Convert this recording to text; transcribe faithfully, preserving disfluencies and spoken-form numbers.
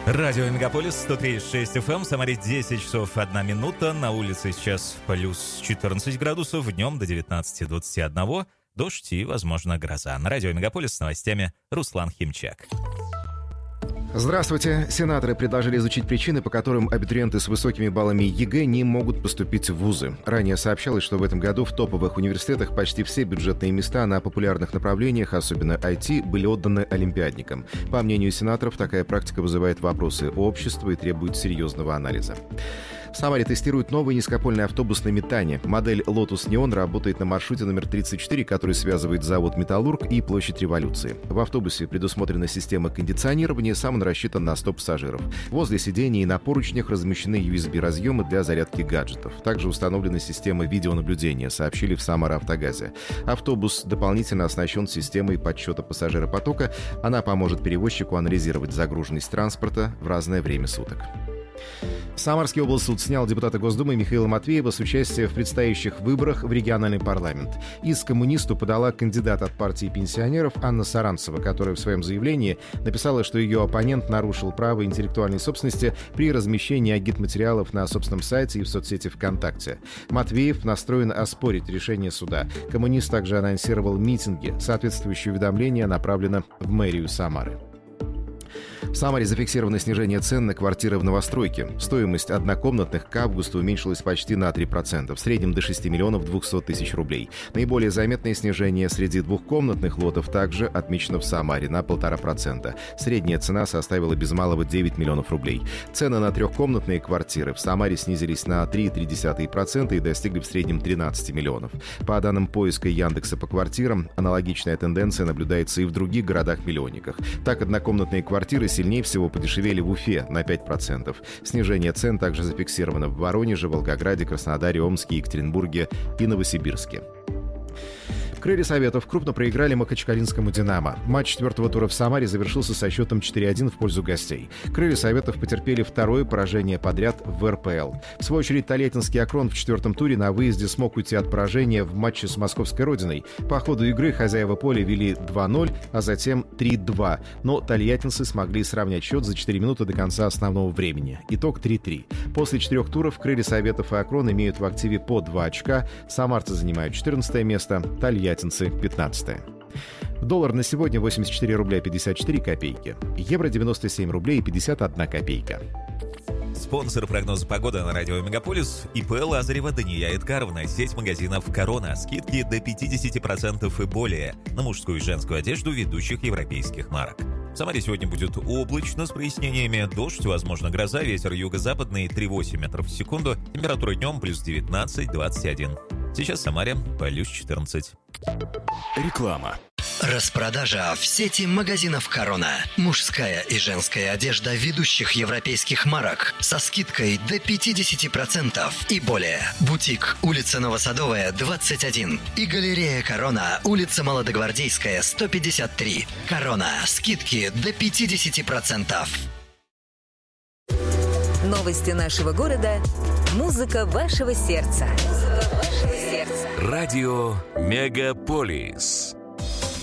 Радио Мегаполис сто три шесть эф эм, в Самаре десять часов одна минута, на улице сейчас плюс четырнадцать градусов, днем до девятнадцати двадцати одного, дождь и, возможно, гроза. На радио Мегаполис с новостями Руслан Химчак. Здравствуйте. Сенаторы предложили изучить причины, по которым абитуриенты с высокими баллами ЕГЭ не могут поступить в вузы. Ранее сообщалось, что в этом году в топовых университетах почти все бюджетные места на популярных направлениях, особенно ай ти, были отданы олимпиадникам. По мнению сенаторов, такая практика вызывает вопросы у общества и требует серьезного анализа. В Самаре тестируют новый низкопольный автобус на метане. Модель Lotus Neon работает на маршруте номер тридцать четыре, который связывает завод «Металлург» и площадь Революции. В автобусе предусмотрена система кондиционирования, сам он рассчитан на сто пассажиров. Возле сидений и на поручнях размещены ю эс би-разъемы для зарядки гаджетов. Также установлена система видеонаблюдения, сообщили в Самаравтогазе. Автобус дополнительно оснащен системой подсчета пассажиропотока. Она поможет перевозчику анализировать загруженность транспорта в разное время суток. Самарский облсуд снял депутата Госдумы Михаила Матвеева с участия в предстоящих выборах в региональный парламент. Иск коммунисту подала кандидат от партии пенсионеров Анна Саранцева, которая в своем заявлении написала, что ее оппонент нарушил право интеллектуальной собственности при размещении агитматериалов на собственном сайте и в соцсети ВКонтакте. Матвеев настроен оспорить решение суда. Коммунист также анонсировал митинги. Соответствующее уведомление направлено в мэрию Самары. В Самаре зафиксировано снижение цен на квартиры в новостройке. Стоимость однокомнатных к августу уменьшилась почти на три процента, в среднем до шести миллионов двухсот тысяч рублей. Наиболее заметное снижение среди двухкомнатных лотов также отмечено в Самаре на полтора процента. Средняя цена составила без малого девять миллионов рублей. Цены на трехкомнатные квартиры в Самаре снизились на три целых три десятых процента и достигли в среднем тринадцати миллионов. По данным поиска Яндекса по квартирам, аналогичная тенденция наблюдается и в других городах-миллионниках. Так, однокомнатные квартиры сильнее всего подешевели в Уфе на пять процентов. Снижение цен также зафиксировано в Воронеже, Волгограде, Краснодаре, Омске, Екатеринбурге и Новосибирске. Крылья Советов крупно проиграли Махачкалинскому «Динамо». Матч четвертого тура в Самаре завершился со счетом четыре один в пользу гостей. Крылья Советов потерпели второе поражение подряд в эр пэ эл. В свою очередь, Тольяттинский «Акрон» в четвертом туре на выезде смог уйти от поражения в матче с московской «Родиной». По ходу игры хозяева поля вели два ноль, а затем три два. Но тольяттинцы смогли сравнять счет за четыре минуты до конца основного времени. Итог три три. После четырех туров Крылья Советов и «Акрон» имеют в активе по два очка. Самарцы занимают четырнадцатое место, тольяттинцы пятнадцатое. Доллар на сегодня восемьдесят четыре рубля пятьдесят четыре копейки. Евро девяносто семь рублей пятьдесят одна копейка. Спонсор прогноза погоды на радио Мегаполис — ИП Лазарева Дания Эдгаровна, сеть магазинов «Корона». Скидки до пятьдесят процентов и более на мужскую и женскую одежду ведущих европейских марок. В Самаре сегодня будет облачно с прояснениями, дождь, возможно, гроза, ветер юго-западный три целых восемь десятых метров в секунду, температура днем плюс девятнадцать — двадцать один. Сейчас в Самаре плюс четырнадцать. Реклама. Распродажа в сети магазинов «Корона». Мужская и женская одежда ведущих европейских марок со скидкой до пятьдесят процентов и более. Бутик, улица Новосадовая, двадцать один. И галерея «Корона», улица Молодогвардейская, сто пятьдесят три. «Корона». Скидки до пятьдесят процентов. Новости нашего города. Музыка вашего сердца. Музыка вашего сердца. Радио Мегаполис.